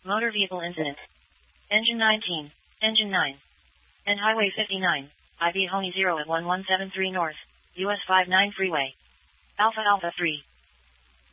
Motor vehicle incident. Engine 19. Engine 9. And Highway 59. IB Honey 0 at 1173 North. US 59 Freeway. Alpha Alpha 3.